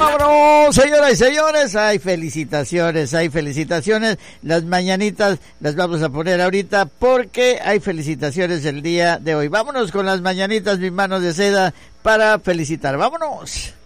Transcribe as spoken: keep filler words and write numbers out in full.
vámonos, señoras y señores. Hay felicitaciones, hay felicitaciones. Las mañanitas las vamos a poner ahorita porque hay felicitaciones el día de hoy. Vámonos con las mañanitas, mis manos de seda, para felicitar. Vámonos.